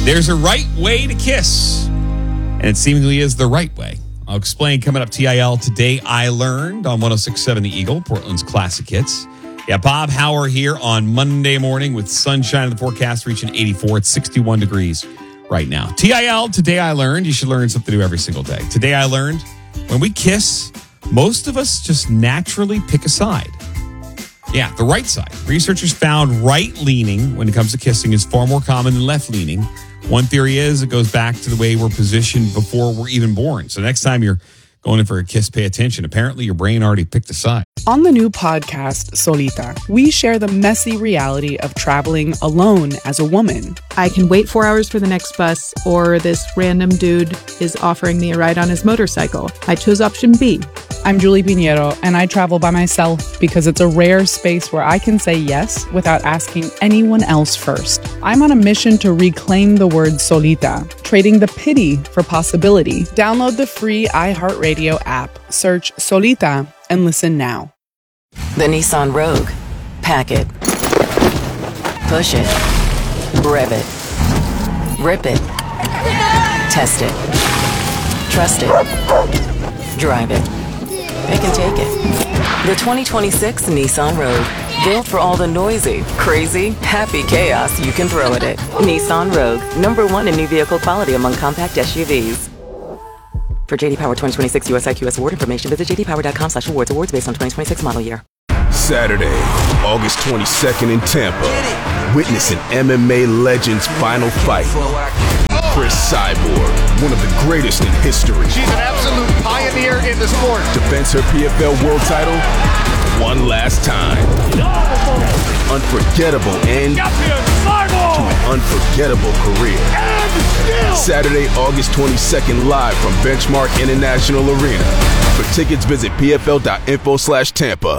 There's a right way to kiss, and it seemingly is the right way. I'll explain coming up. TIL Today I Learned on 106.7 The Eagle, Portland's classic hits. Yeah, Bob Hauer here on Monday morning with sunshine in the forecast reaching 84. It's 61 degrees right now. TIL Today I Learned. You should learn something new every single day. Today I learned when we kiss, most of us just naturally pick a side. Yeah, the right side. Researchers found right-leaning when it comes to kissing is far more common than left-leaning. One theory is it goes back to the way we're positioned before we're even born. So next time you're going in for a kiss, pay attention. Apparently, your brain already picked a side. On the new podcast, Solita, we share the messy reality of traveling alone as a woman. I can wait 4 hours for the next bus, or this random dude is offering me a ride on his motorcycle. I chose option B. I'm Julie Pinheiro, and I travel by myself because it's a rare space where I can say yes without asking anyone else first. I'm on a mission to reclaim the word solita, trading the pity for possibility. Download the free iHeartRadio app, search Solita, and listen now. The Nissan Rogue. Pack it. Push it. Rev it. Rip it. Test it. Trust it. Drive it. It can take it. The 2026 Nissan Rogue. Built for all the noisy, crazy, happy chaos you can throw at it. Nissan Rogue. #1 in new vehicle quality among compact SUVs. For JD Power 2026 US IQS award information, visit jdpower.com/awards. Awards based on 2026 model year. Saturday, August 22nd in Tampa. Witness an MMA legend's final fight. Chris Cyborg, one of the greatest in history. She's an absolute pioneer in the sport. Defends her PFL world title one last time. Unforgettable end to an unforgettable career. Saturday, August 22nd, live from Benchmark International Arena. For tickets, visit pfl.info/Tampa.